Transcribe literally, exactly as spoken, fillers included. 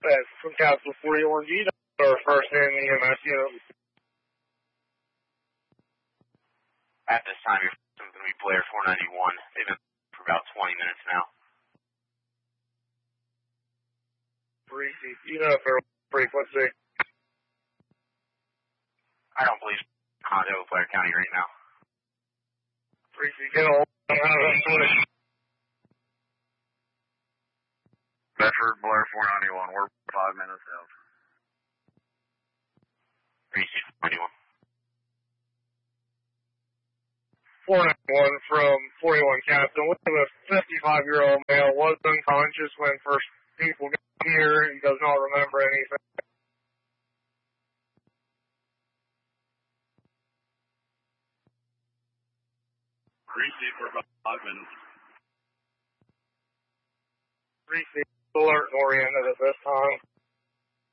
That's from Capsule forty-one G, our first in the E M S unit. At this time, you're going to be Blair four ninety-one. They've been for about twenty minutes now. Reese, you know for frequency. I don't believe condo Blair County right now. Reese, get a hold of Bedford, Blair four ninety-one. We're five minutes out. Reese, four ninety-one. four ninety-one from forty-one Captain. With a fifty-five-year-old male was unconscious when first people got here. He does not remember anything. Receive for about five minutes. Receive alert and orient